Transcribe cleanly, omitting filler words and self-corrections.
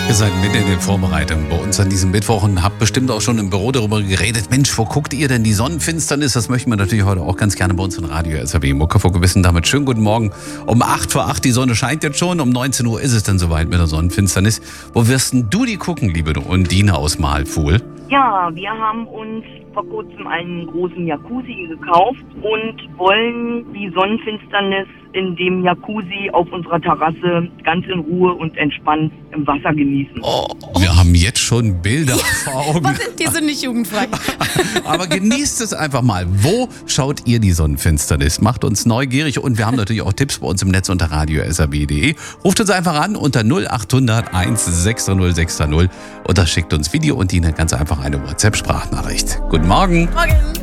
Ihr seid mitten in den Vorbereitungen bei uns an diesem Mittwoch und habt bestimmt auch schon im Büro darüber geredet. Mensch, wo guckt ihr denn die Sonnenfinsternis? Das möchten wir natürlich heute auch ganz gerne bei uns in Radio SAW Muckefuck wissen. Damit schönen guten Morgen. Um 8 vor 8, die Sonne scheint jetzt schon. Um 19 Uhr ist es dann soweit mit der Sonnenfinsternis. Wo wirst denn du die gucken, liebe Undine aus Mahlpfuhl? Ja, wir haben uns vor kurzem einen großen Jacuzzi gekauft und wollen die Sonnenfinsternis in dem Jacuzzi auf unserer Terrasse ganz in Ruhe und entspannt im Wasser genießen. Wir haben jetzt schon Bilder vor Augen. Die sind nicht jugendfrei. Aber genießt es einfach mal. Wo schaut ihr die Sonnenfinsternis? Macht uns neugierig und wir haben natürlich auch Tipps bei uns im Netz unter radio.srb.de. Ruft uns einfach an unter 0800 160 630 oder schickt uns Video und Dina ganz einfach eine WhatsApp-Sprachnachricht. Guten Morgen. Morgen.